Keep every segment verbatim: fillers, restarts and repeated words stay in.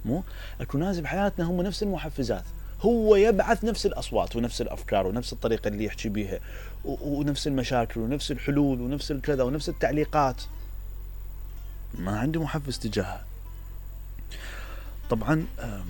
مو اكو ناس بحياتنا هم نفس المحفزات، هو يبعث نفس الاصوات ونفس الافكار ونفس الطريقه اللي يحكي بيها ونفس المشاكل ونفس الحلول ونفس الكذا ونفس التعليقات، ما عندي محفز تجاهها. طبعا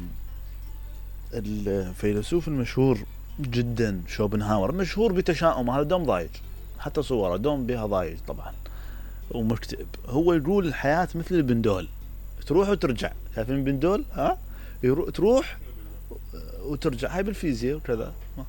الفيلسوف المشهور جدا شوبنهاور مشهور بتشاؤم، هذا دوم ضايج، حتى صوره دوم بها ضايج طبعا ومكتئب. هو يقول الحياة مثل البندول، تروح وترجع، شايفين البندول؟ ها تروح وترجع، هاي بالفيزياء وكذا،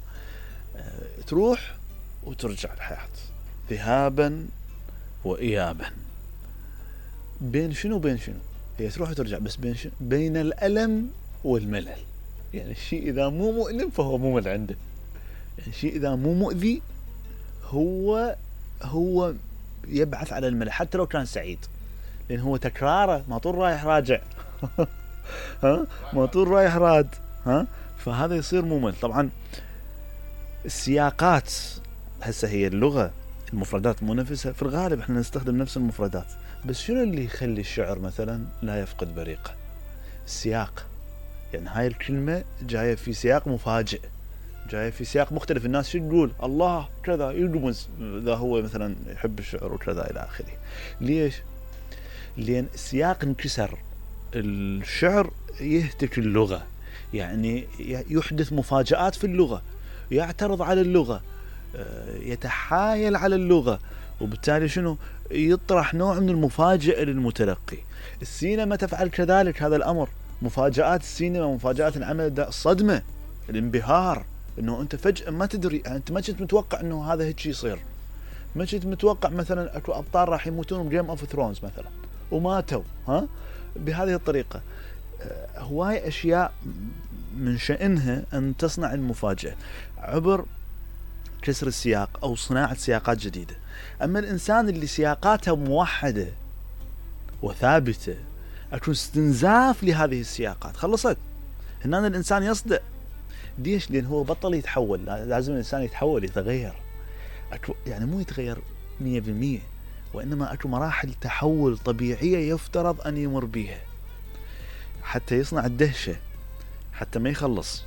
تروح وترجع الحياة ذهابا وإيابا. بين شنو بين شنو؟ هي تروح وترجع، بس بين شنو؟ بين الألم والملل. يعني الشيء إذا مو مؤلم فهو ممل عنده، يعني الشيء إذا مو مؤذي هو هو يبعث على الملل حتى لو كان سعيد، لأن هو تكراره ما طول رايح راجع ها ما طول رايح راد، ها فهذا يصير ممل. طبعا السياقات هسه هي اللغة، المفردات مو نفسها، في الغالب احنا نستخدم نفس المفردات، بس شنو اللي يخلي الشعر مثلا لا يفقد بريقه؟ السياق. يعني هاي الكلمة جاية في سياق مفاجئ، جاية في سياق مختلف، الناس شو تقول؟ الله كذا يرمز إذا هو مثلا يحب الشعر وكذا إلى آخره. ليش؟ لأن السياق انكسر، الشعر يهتك اللغة، يعني يحدث مفاجآت في اللغة، يعترض على اللغة، يتحايل على اللغة، وبالتالي شنو؟ يطرح نوع من المفاجأة للمتلقي. السينما تفعل كذلك هذا الأمر، مفاجآت السينما، مفاجآت العمل، الصدمة، الانبهار، انه انت فجأة ما تدري، انت ما كنت متوقع انه هذا هيك يصير، ما كنت متوقع مثلا اكو ابطال راح يموتون بجيم اوف ثرونز مثلا وماتوا ها بهذه الطريقة. هواي اشياء من شأنها ان تصنع المفاجأة عبر كسر السياق او صناعة سياقات جديدة. اما الانسان اللي سياقاتها موحدة وثابتة اكو استنزاف لهذه السياقات، خلصت هنا الانسان يصدق. ليش؟ لان هو بطل يتحول، لازم الانسان يتحول يتغير، اكو يعني مو يتغير مية بالمية، وانما اكو مراحل تحول طبيعية يفترض ان يمر بيها حتى يصنع الدهشة، حتى ما يخلص،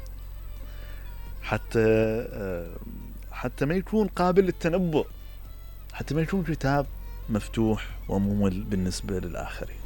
حتى حتى ما يكون قابل للتنبؤ، حتى ما يكون كتاب مفتوح وممل بالنسبة للآخرين.